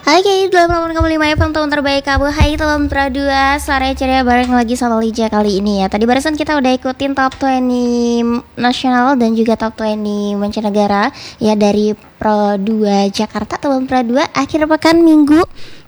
Oke, 88,5 FM tahun terbaik kamu. Hai teman Pradua, sore ceria bareng lagi sama Lija kali ini ya. Tadi barusan kita udah ikutin top 20 nasional dan juga top 20 mancanegara ya dari Pro 2 Jakarta. Teman Pradua, akhir pekan Minggu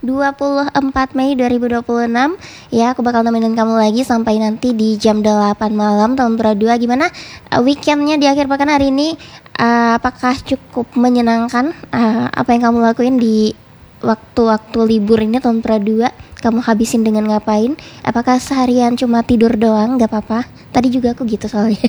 24 Mei 2026 ya. Aku bakal nemenin kamu lagi sampai nanti di jam 8 malam. Teman Pradua, gimana weekendnya di akhir pekan hari ini? Apakah cukup menyenangkan? Apa yang kamu lakuin di waktu-waktu libur ini tahun Pradua? Kamu habisin dengan ngapain? Apakah seharian cuma tidur doang? Gak apa-apa. Tadi juga aku gitu soalnya.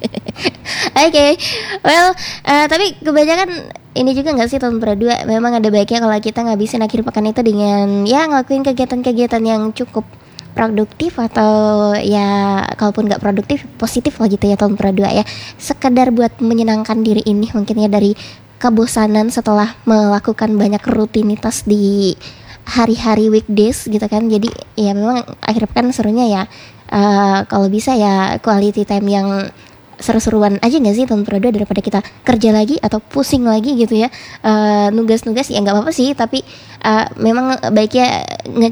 Oke, well, tapi kebanyakan ini juga nggak sih tahun Pradua? Memang ada baiknya kalau kita ngabisin akhir pekan itu dengan ya ngelakuin kegiatan-kegiatan yang cukup produktif, atau ya kalaupun nggak produktif positif lah gitu ya tahun Pradua ya. Sekedar buat menyenangkan diri ini mungkin ya, dari kebosanan setelah melakukan banyak rutinitas di hari-hari weekdays gitu kan. Jadi ya memang akhir pekan serunya ya kalau bisa ya quality time yang seru-seruan aja gak sih tahun Pradua, daripada kita kerja lagi atau pusing lagi gitu ya. Nugas-nugas ya nggak apa-apa sih, tapi memang baiknya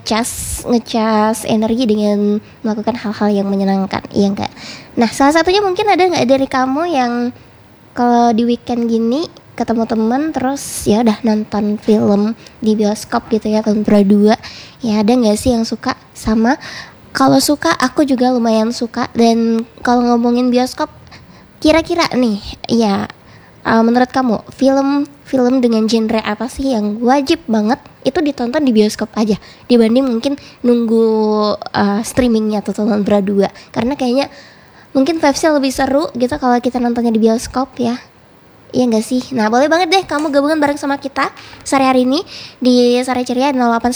ngecas energi dengan melakukan hal-hal yang menyenangkan, iya enggak? Nah, salah satunya mungkin ada nggak dari kamu yang kalau di weekend gini ketemu teman terus ya udah nonton film di bioskop gitu ya tahun Pradua ya? Ada nggak sih yang suka sama? Kalau suka, aku juga lumayan suka. Dan kalau ngomongin bioskop, kira-kira nih ya, menurut kamu film dengan genre apa sih yang wajib banget itu ditonton di bioskop aja dibanding mungkin nunggu streamingnya tuh tahun Pradua? Karena kayaknya mungkin vibes-nya lebih seru gitu kalau kita nontonnya di bioskop ya. Iya gak sih? Nah, boleh banget deh kamu gabungan bareng sama kita sore hari ini di Sore Ceria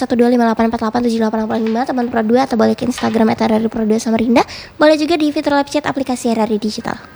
081258487885 teman Pro 2, atau boleh ke Instagram @RRI Pro 2 Samarinda. Boleh juga di fitur live chat aplikasi RRI Digital.